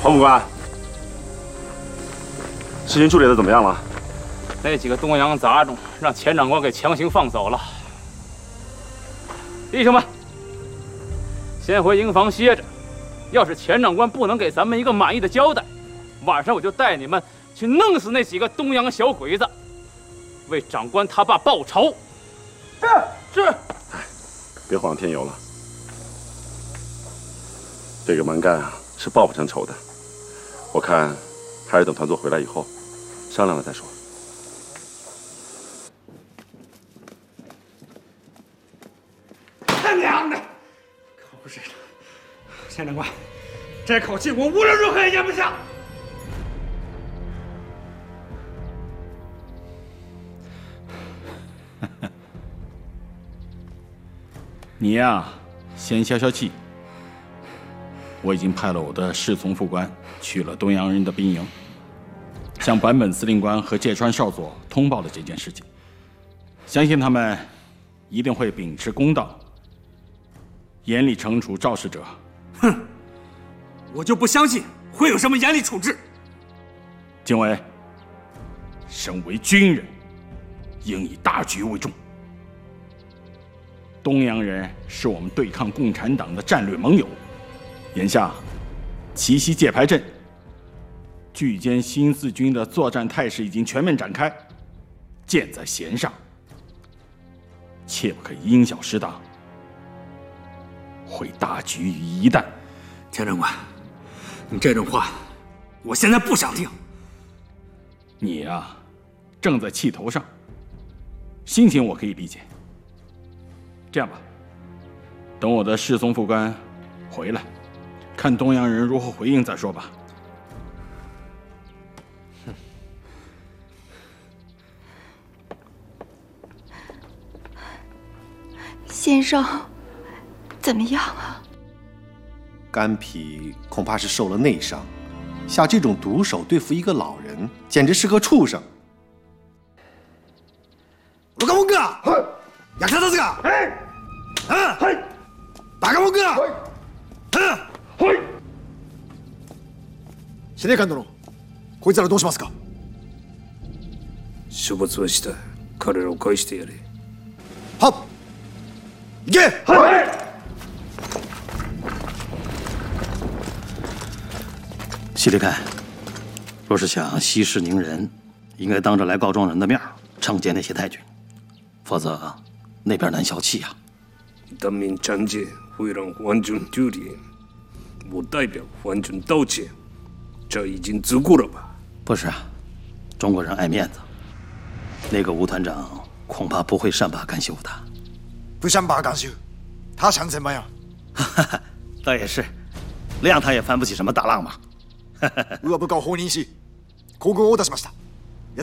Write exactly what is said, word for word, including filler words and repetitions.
黄副官，事情处理的怎么样了？ 那几个东洋杂种让钱长官给强行放走了。弟兄们，先回营房歇着。要是钱长官不能给咱们一个满意的交代，晚上我就带你们去弄死那几个东洋小鬼子，为长官他爸报仇。是是。 别晃添油了。这个蛮干啊，是报不成仇的。我看还是等团座回来以后商量了再说。 他娘的！口水了，钱长官，这口气我无论如何也咽不下。 你呀，先消消气。我已经派了我的侍从副官去了东洋人的兵营，向坂本司令官和芥川少佐通报了这件事情。相信他们一定会秉持公道，严厉惩处肇事者。 哼，我就不相信会有什么严厉处置。 敬伟，身为军人，应以大局为重。东洋人是我们对抗共产党的战略盟友。眼下，奇袭界牌阵，距歼新四军的作战态势已经全面展开，箭在弦上，切不可以因小失大，毁大局于一旦。 钱长官，你这种话，我现在不想听。 你呀、啊，正在气头上，心情我可以理解。这样吧，等我的侍从副官回来，看东洋人如何回应再说吧。 先生，怎么样啊？ 甘皮恐怕是受了内伤，下这种毒手对付一个老人，简直是个畜生。 ロカモンが役立たずがはいバカモンがはい司令官殿、こいつらどうしますか？ 処罰はした。彼らを返してやれ。 はっ、行け！はい。 司令官，若是想息事宁人，应该当着来告状人的面惩戒那些太君，否则那边难消气呀、啊。 当面惩戒会让皇军丢脸，我代表皇军道歉，这已经足够了吧？ 不是啊，中国人爱面子，那个吴团长恐怕不会善罢甘休的。 不善罢甘休，他想怎么样？ 倒也是，谅他也翻不起什么大浪嘛。 上部下放任し、行軍を出しました。